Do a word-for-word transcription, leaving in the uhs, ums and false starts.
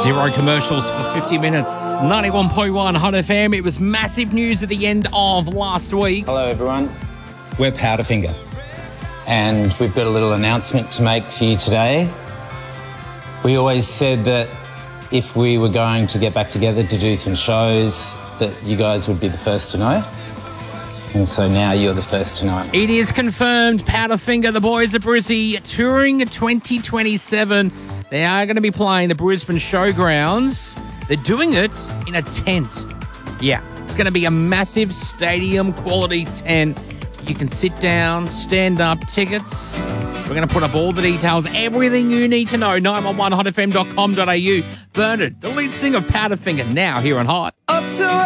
Zero commercials for fifty minutes. ninety-one point one Hot F M. It was massive news at the end of last week. Hello, everyone. We're Powderfinger, and we've got a little announcement to make for you today. We always said that if we were going to get back together to do some shows, that you guys would be the first to know. And so now you're the first to know. It is confirmed. Powderfinger, the boys of Brizzy, touring twenty twenty-seven. They are going to be playing the Brisbane Showgrounds. They're doing it in a tent. Yeah, it's going to be a massive stadium quality tent. You can sit down, stand up, tickets. We're going to put up all the details, everything you need to know. nine one one hot f m dot com dot a u. Bernard, the lead singer of Powderfinger, now here on Hot. Up to